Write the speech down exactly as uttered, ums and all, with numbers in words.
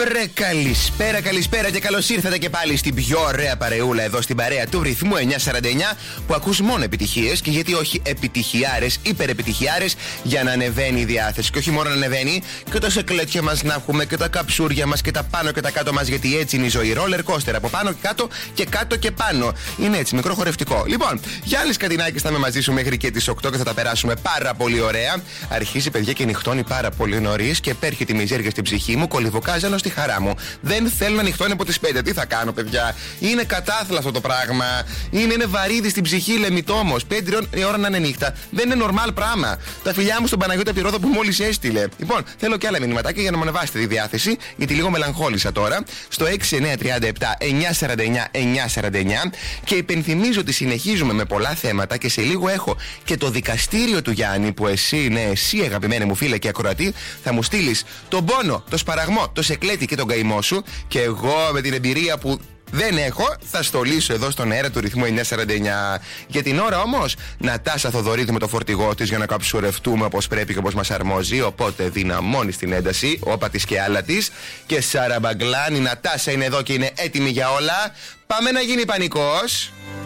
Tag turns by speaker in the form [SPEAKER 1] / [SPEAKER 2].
[SPEAKER 1] Βρε καλησπέρα, καλησπέρα και καλώς ήρθατε και πάλι στην πιο ωραία παρεούλα εδώ στην παρέα του ρυθμού εννιακόσια σαράντα εννιά που ακούς μόνο επιτυχίες και γιατί όχι επιτυχιάρες, υπερεπιτυχιάρες για να ανεβαίνει η διάθεση. Και όχι μόνο να ανεβαίνει, και τα σεκλέτια μας να έχουμε και τα καψούρια μας και τα πάνω και τα κάτω μας, γιατί έτσι είναι η ζωή. Ρόλερ κόστερ από πάνω και κάτω και κάτω και πάνω. Είναι έτσι, μικρό χορευτικό. Λοιπόν, Γιάννης Κατινάκης θα είμαι μαζί σου μέχρι και τις οκτώ και θα τα περάσουμε πάρα πολύ ωραία. Αρχίζει, παιδιά, και νυχτώνει πάρα πολύ νωρίς και επέρχεται η μιζέρια στην ψυχή μου, κολυβοκάζανο στη χαρά μου. Δεν θέλω να νυχτώνει από τις πέντε. Τι θα κάνω, παιδιά. Είναι κατάθλα αυτό το πράγμα. Είναι, είναι βαρύδι στην ψυχή, λεμιτό όμως. πέντε η ώρα να είναι νύχτα. Δεν είναι normal πράγμα. Τα φιλιά μου στον Παναγιώτη από τη Ρόδο που μόλις έστειλε. Λοιπόν, θέλω και άλλα μηνυματάκια για να μου ανεβάσετε τη διάθεση, γιατί λίγο μελαγχόλησα τώρα. Στο έξι εννιά τρία επτά εννιακόσια σαράντα εννιά εννιακόσια σαράντα εννιά και υπενθυμίζω ότι συνεχίζουμε με πολλά θέματα και σε λίγο έχω και το δικαστήριο του Γιάννη που εσύ, ναι, εσύ αγαπημένοι μου φίλε και ακροατή, θα μου στείλεις τον πόνο, το σπαραγμό, το σεκλέτη και τον καημό σου και εγώ με την εμπειρία που δεν έχω, θα στολίσω εδώ στον αέρα του ρυθμού εννιακόσια σαράντα εννιά. Για την ώρα όμως, Νατάσα Θοδωρίδου με το φορτηγό της για να καψουρευτούμε όπως πρέπει και όπως μας αρμόζει. Οπότε δυναμώνει την ένταση, όπα της και άλλα της. Και Σαραμπαγκλάν, η Νατάσα είναι εδώ και είναι έτοιμη για όλα. Πάμε να γίνει πανικός.